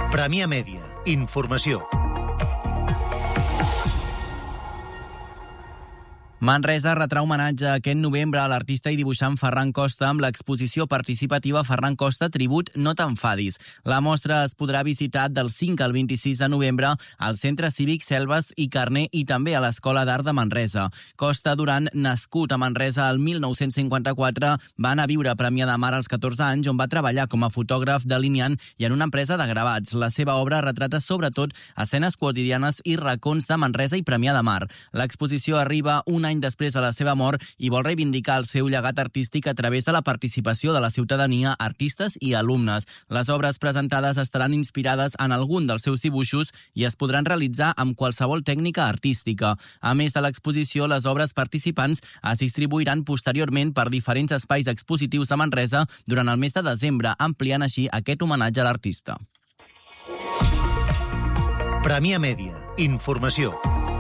Premià Mèdia. Informació. Manresa retrà homenatge aquest novembre a l'artista i dibuixant Ferran Costa amb l'exposició participativa Ferran Costa Tribut No t'enfadis. La mostra es podrà visitar del 5 al 26 de novembre al Centre Cívic Selves i Carner i també a l'Escola d'Art de Manresa. Costa Duran, nascut a Manresa el 1954, va anar a viure a Premià de Mar als 14 anys, on va treballar com a fotògraf delineant i en una empresa de gravats. La seva obra retrata sobretot escenes quotidianes i racons de Manresa i Premià de Mar. L'exposició arriba un any després de la seva mort i vol reivindicar el seu llegat artístic a través de la participació de la ciutadania, artistes i alumnes. Les obres presentades estaran inspirades en algun dels seus dibuixos i es podran realitzar amb qualsevol tècnica artística. A més de l'exposició, les obres participants es distribuiran posteriorment per diferents espais expositius de Manresa durant el mes de desembre, ampliant així aquest homenatge a l'artista. Premià Mèdia. Informació.